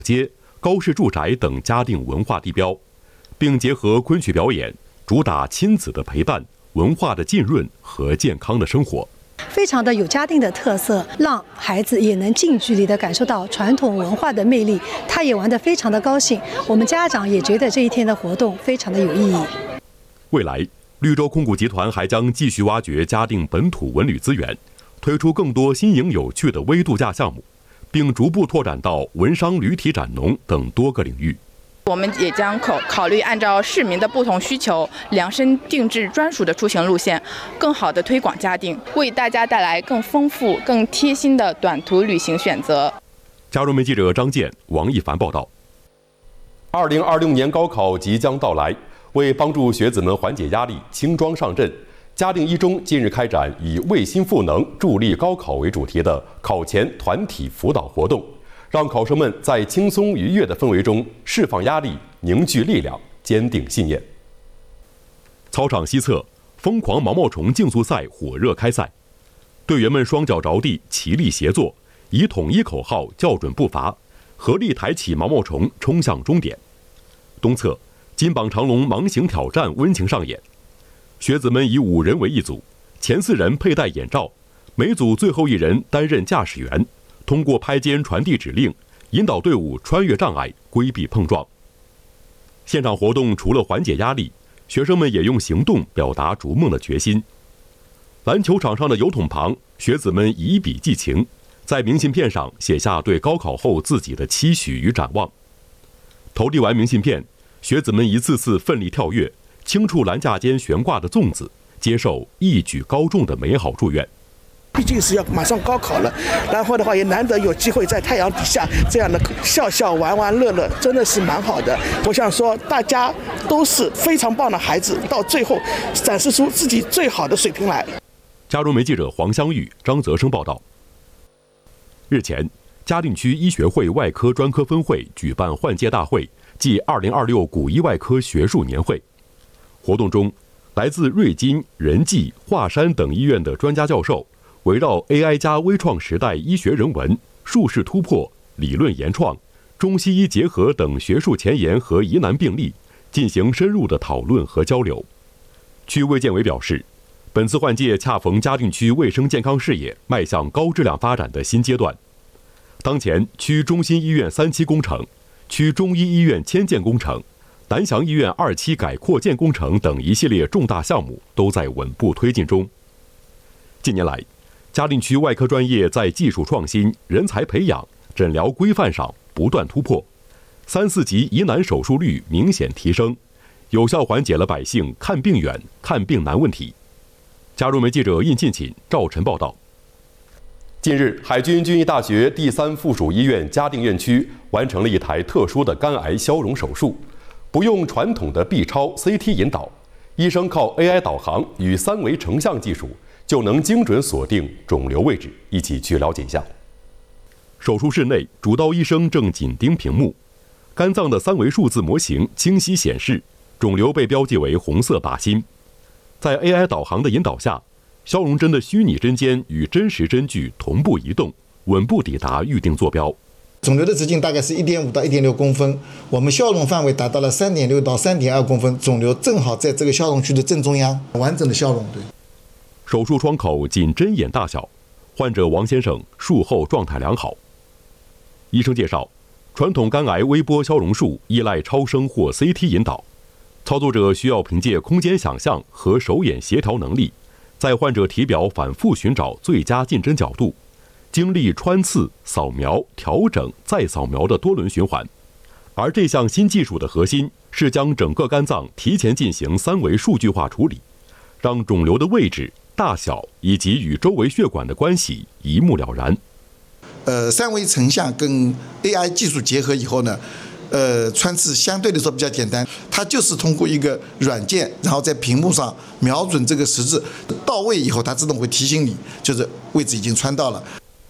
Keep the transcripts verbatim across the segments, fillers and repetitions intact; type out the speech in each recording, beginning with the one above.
街、高式住宅等嘉定文化地标，并结合昆曲表演，主打亲子的陪伴、文化的浸润和健康的生活。 非常的有嘉定的特色，让孩子也能近距离的感受到传统文化的魅力，他也玩得非常的高兴。我们家长也觉得这一天的活动非常的有意义。 未来，绿洲控股集团还将继续挖掘嘉定本土文旅资源，推出更多新颖有趣的微度假项目，并逐步拓展到文商、旅体、展农等多个领域。 我们也将考考虑按照市民的不同需求，量身定制专属的出行路线，更好地推广嘉定，为大家带来更丰富、更贴心的短途旅行选择。 嘉融媒记者张健、王一凡报道。二零二六年高考即将到来，为帮助学子们缓解压力、轻装上阵，嘉定一中近日开展以“为心赋能，助力高考”为主题的考前团体辅导活动。让考生们在轻松愉悦的氛围中释放压力、凝聚力量、坚定信念。操场西侧，疯狂毛毛虫竞速赛火热开赛，队员们双脚着地，齐力协作，以统一口号校准步伐，合力抬起毛毛虫冲向终点。东侧，金榜长龙盲行挑战温情上演，学子们以五人为一组，前四人佩戴眼罩，每组最后一人担任驾驶员。通过拍肩传递指令，引导队伍穿越障碍，规避碰撞。现场活动除了缓解压力，学生们也用行动表达逐梦的决心。篮球场上的油桶旁，学子们以笔寄情，在明信片上写下对高考后自己的期许与展望。投递完明信片，学子们一次次奋力跳跃，轻触栏架间悬挂的粽子，接受一举高中的美好祝愿。 毕竟是要马上高考了，然后的话也难得有机会在太阳底下这样的笑笑玩玩乐乐，真的是蛮好的。我想说大家都是非常棒的孩子，到最后展示出自己最好的水平来。 嘉融媒记者黄香玉、张泽生报道。日前，嘉定区医学会外科专科分会举办换届大会暨二零二六古医外科学术年会。活动中，来自瑞金、仁济、华山等医院的专家教授围绕 A I 加微创时代医学人文、术式突破、理论研创、中西医结合等学术前沿和疑难病例进行深入的讨论和交流。区卫健委表示，本次换届恰逢嘉定区卫生健康事业迈向高质量发展的新阶段。当前，区中心医院三期工程、区中医医院迁建工程、南翔医院二期改扩建工程等一系列重大项目都在稳步推进中。近年来，嘉定区外科专业在技术创新、人才培养、诊疗规范上不断突破，三四级疑难手术率明显提升，有效缓解了百姓看病远、看病难问题。嘉融媒记者印进锦、赵晨报道。近日，海军军医大学第三附属医院嘉定院区完成了一台特殊的肝癌消融手术，不用传统的 B 超、C T 引导，医生靠 A I 导航与三维成像技术，就能精准锁定肿瘤位置。一起去了解一下。手术室内，主刀医生正紧盯屏幕，肝脏的三维数字模型清晰显示，肿瘤被标记为红色靶心。在 A I 导航的引导下，消融针的虚拟针尖与真实针距同步移动，稳步抵达预定坐标。 肿瘤的直径大概是 一点五到一点六公分，我们消融范围达到了 三点六到三点二公分，肿瘤正好在这个消融区的正中央，完整的消融。对。 手术窗口仅针眼大小，患者王先生术后状态良好。医生介绍，传统肝癌微波消融术依赖超声或 C T 引导，操作者需要凭借空间想象和手眼协调能力，在患者体表反复寻找最佳进针角度，经历穿刺、扫描、调整再扫描的多轮循环。而这项新技术的核心是将整个肝脏提前进行三维数据化处理，让肿瘤的位置、大小以及与周围血管的关系一目了然。 呃，三维成像跟 A I 技术结合以后呢，呃，穿刺相对来说比较简单，它就是通过一个软件，然后在屏幕上瞄准这个十字，到位以后它自动会提醒你，就是位置已经穿到了。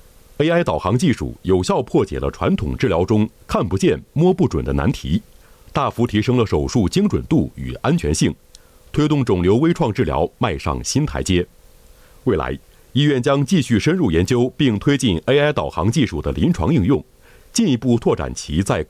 A I 导航技术有效破解了传统治疗中看不见、摸不准的难题，大幅提升了手术精准度与安全性，推动肿瘤微创治疗迈上新台阶。未来，医院将继续深入研究并推进 A I 导航技术的临床应用， 进一步拓展其在